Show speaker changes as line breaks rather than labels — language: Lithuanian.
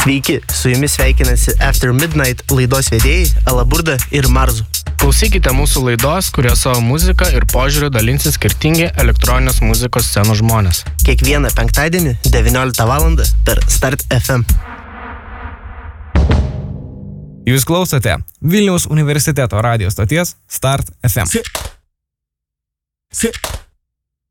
Sveiki, su jumis sveikinasi After Midnight laidos vedėjai Alaburda ir Marzu.
Klausykite mūsų laidos, kurie savo muziką ir požiūrį dalinsis skirtingi elektroninės muzikos scenų žmonės.
Kiekvieną penktadienį 19 val. Per Start FM.
Jūs klausote Vilniaus universiteto radijo stoties Start FM.